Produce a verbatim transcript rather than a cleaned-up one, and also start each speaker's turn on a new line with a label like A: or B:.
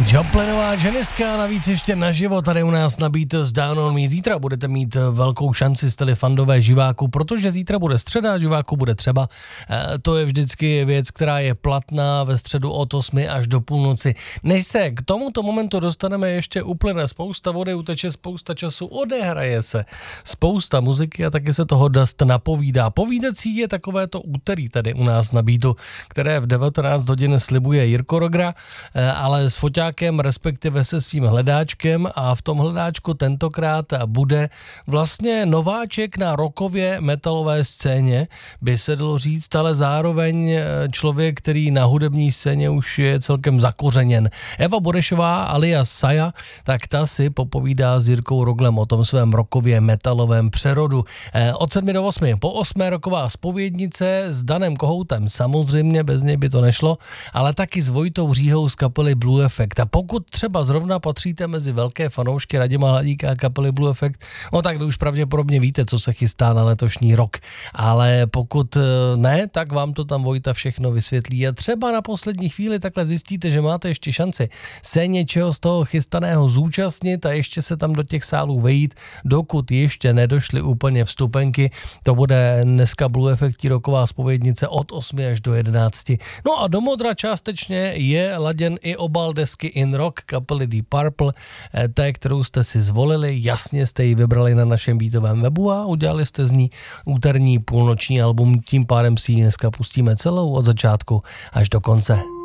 A: Joplinová Janiska, navíc ještě naživo tady u nás na Beatles Down on Me. Zítra budete mít velkou šanci, jste-li fandové živáku, protože zítra bude středa, živáku bude třeba. E, to je vždycky věc, která je platná ve středu od osmi až do půlnoci. Než se k tomuto momentu dostaneme, ještě uplyne spousta vody, uteče spousta času, odehraje se spousta muziky a taky se toho dost napovídá. Povídací je takové to úterý tady u nás na Beatu, které v devatenáct hodin slibuje Jirko Rogra, e, ale s foťákem, respektive se svým hledáčkem, a v tom hledáčku tentokrát bude vlastně nováček na rockově metalové scéně, by se dalo říct, ale zároveň člověk, který na hudební scéně už je celkem zakořeněn. Eva Burešová alias Saja, tak ta si popovídá s Jirkou Roglem o tom svém rockově metalovém přerodu. Od sedmi do osmi, po osmé roková zpovědnice s Danem Kohoutem, samozřejmě bez něj by to nešlo, ale taky s Vojtou Říhou z kapely Blue Effect. A pokud třeba zrovna patříte mezi velké fanoušky Radima Hladíka a kapely Blue Effect, no tak vy už pravděpodobně víte, co se chystá na letošní rok. Ale pokud ne, tak vám to tam Vojta všechno vysvětlí. A třeba na poslední chvíli takhle zjistíte, že máte ještě šanci se něčeho z toho chystaného zúčastnit a ještě se tam do těch sálů vejít, dokud ještě nedošly úplně vstupenky. To bude dneska Blue Effect roková zpovědnice od osmi až do jedenácti. No a do modra částečně je laděn i obal desky In Rock kapely Deep Purple, té, kterou jste si zvolili, jasně jste ji vybrali na našem beatovém webu a udělali jste z ní úterní půlnoční album, tím pádem si ji dneska pustíme celou od začátku až do konce.